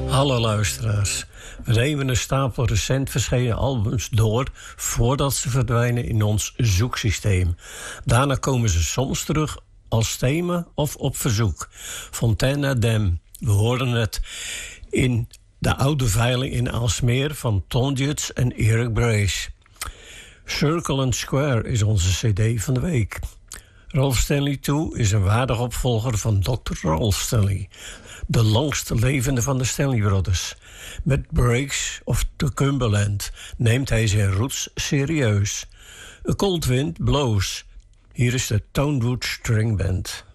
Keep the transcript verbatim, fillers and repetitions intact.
Hallo luisteraars. We nemen een stapel recent verschenen albums door voordat ze verdwijnen in ons zoeksysteem. Daarna komen ze soms terug als thema of op verzoek. Fontana Dam. We horen het in de oude veiling in Aalsmeer van Ton Jutz en Eric Brace. Circle and Square is onze cd van de week. Rolf Stanley twee is een waardige opvolger van dokter Rolf Stanley, de langst levende van de Stanley Brothers. Met Breaks of the Cumberland neemt hij zijn roots serieus. A Cold Wind Blows. Hier is de Tonewood String Band.